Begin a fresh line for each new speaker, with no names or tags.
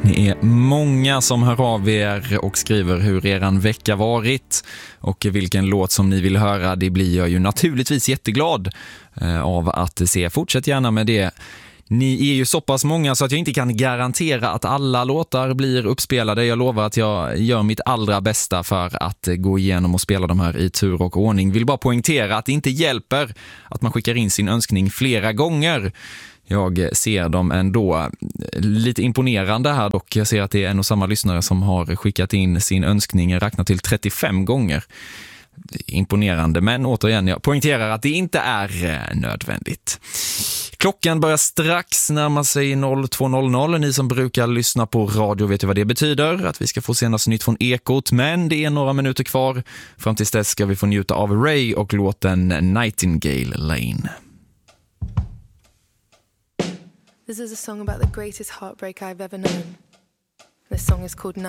Ni är många som hör av er och skriver hur eran vecka varit och vilken låt som ni vill höra. Det blir jag ju naturligtvis jätteglad av att se. Fortsätt gärna med det. Ni är ju så pass många så att jag inte kan garantera att alla låtar blir uppspelade. Jag lovar att jag gör mitt allra bästa för att gå igenom och spela de här i tur och ordning. Vill bara poängtera att det inte hjälper att man skickar in sin önskning flera gånger. Jag ser dem ändå lite imponerande här, dock jag ser att det är en och samma lyssnare som har skickat in sin önskning räknat till 35 gånger. Imponerande, men återigen, jag poängterar att det inte är nödvändigt. Klockan börjar strax närma sig 02.00. Ni som brukar lyssna på radio vet ju vad det betyder, att vi ska få senaste nytt från Ekot, men det är några minuter kvar. Fram tills dess ska vi få njuta av Ray och låten Nightingale Lane.
This is a song about the greatest heartbreak I've ever known. This song is called